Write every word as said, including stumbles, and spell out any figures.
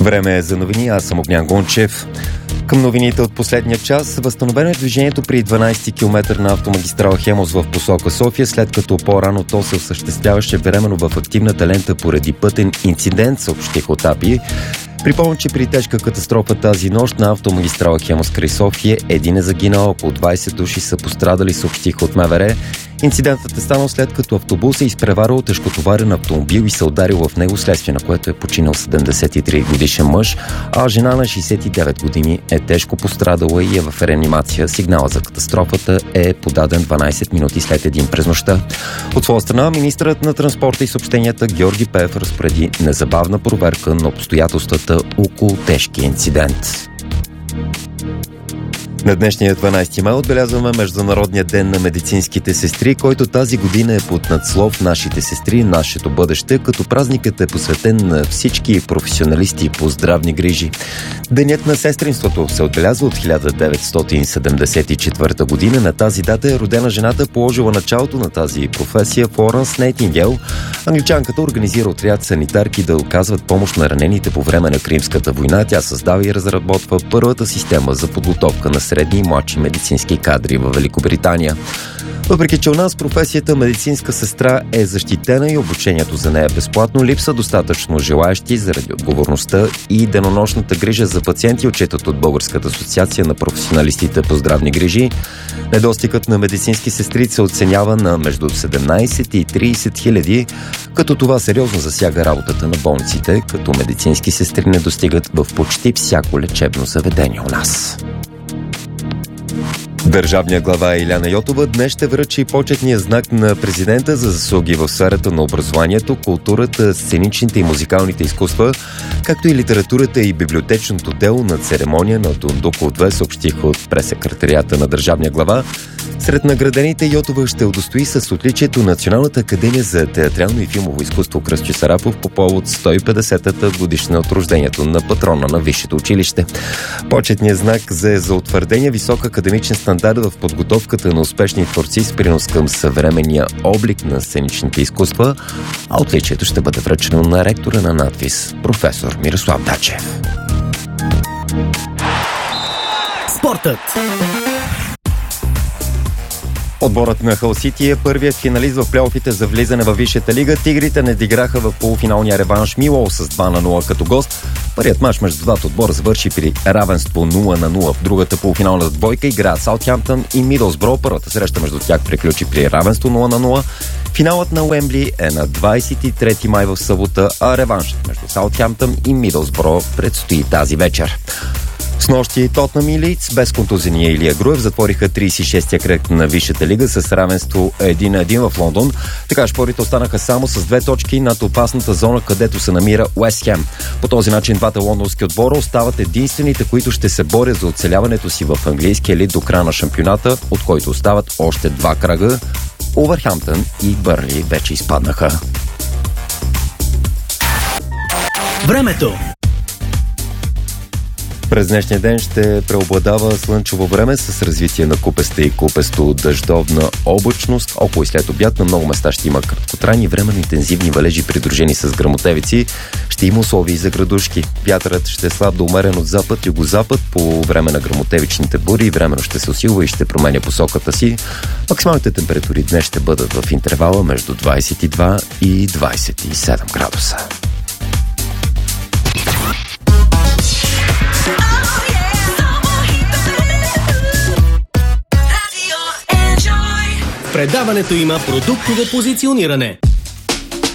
Време е за новини, аз съм Огнян Гончев. Към новините от последния час. Възстановено е движението при дванайсети километър на автомагистрала Хемус в посока София, след като по-рано то се осъществяваше временно в активната лента поради пътен инцидент, съобщиха от АПИ. Припомням, че при тежка катастрофа тази нощ на автомагистрала Хемус край София един е загинал, около двайсет души са пострадали, съобщиха от МВР. Инцидентът е станал след като автобус е изпреварил тежкотоварен автомобил и се ударил в него, следствие на което е починал седемдесет и три годишен мъж, а жена на шейсет и девет години е тежко пострадала и е в реанимация. Сигналът за катастрофата е подаден дванайсет минути след един през нощта. От своя страна, министърът на транспорта и съобщенията Георги Пеев разпореди незабавна проверка на обстоятелствата около тежкия инцидент. На днешния дванайсети май отбелязваме Международния ден на медицинските сестри, който тази година е под надслов «Нашите сестри, нашето бъдеще», като празникът е посветен на всички професионалисти по здравни грижи. Денят на сестринството се отбелязва от хиляда деветстотин седемдесет и четвърта година. На тази дата е родена жената, положила началото на тази професия, Флоренс Найтингейл. Англичанката организира отряд санитарки да оказват помощ на ранените по време на Кримската война. Тя създава и разработва първата система за подготовка на средни и младши медицински кадри в Великобритания. Въпреки че у нас професията медицинска сестра е защитена и обучението за нея е безплатно, липса достатъчно желаещи заради отговорността и денонощната грижа за пациенти, отчетат от Българската асоциация на професионалистите по здравни грижи. Недостигът на медицински сестри се оценява на между седемнайсет и трийсет хиляди, като това сериозно засяга работата на болниците, като медицински сестри не достигат в почти всяко лечебно заведение у нас. Държавният глава Илияна Йотова днес ще връчи почетния знак на президента за заслуги в сферата на образованието, културата, сценичните и музикалните изкуства, както и литературата и библиотечното дело на церемония на Дондуков две, съобщиха от прес-секретарията на държавния глава. Сред наградените Йотова ще удостои с отличието Националната академия за театрално и филмово изкуство Кръстю Сарафов по повод сто и петдесетата годишна от рождението на патрона на висшето училище. Почетният знак за, за утвърдения висок академичен стандарт в подготовката на успешни творци с принос към съвременния облик на сценичните изкуства, а отличието ще бъде връчено на ректора на надвис, професор Мирослав Дачев. Спортът. Отборът на Хъл Сити е първият финалист в плейофите за влизане във Висшата лига. Тигрите не диграха в полуфиналния реванш Милоу с два на нула като гост. Първият мач между двата отбора завърши при равенство нула на нула. В другата полуфинална двойка играят Саутхемптън и Мидълсбро. Първата среща между тях приключи при равенство нула на нула. Финалът на Уембли е на двайсет и трети май в събота, а реваншът между Саутхемптън и Мидълсбро предстои тази вечер. Снощи Тотнъм и Лийдс без контузения Илия Груев затвориха трийсет и шестия кръг на Висшата лига с равенство един на един в Лондон. Така шпорите останаха само с две точки над опасната зона, където се намира Уест Хем. По този начин двата лондонски отбора остават единствените, които ще се борят за оцеляването си в английския елит до края на шампионата, от който остават още два кръга. Увърхамптън и Бърнли вече изпаднаха. Времето. През днешния ден ще преобладава слънчево време с развитие на купеста и купесто дъждовна облачност. Около и след обяд на много места ще има краткотрайни временно интензивни валежи, придружени с гръмотевици. Ще има условия и за градушки. Вятърът ще е слаб до умерен от запад и югозапад по време на гръмотевичните бури. Временно ще се усилва и ще променя посоката си. Максималните температури днес ще бъдат в интервала между двайсет и два и двайсет и седем градуса. Предаването има продуктово позициониране.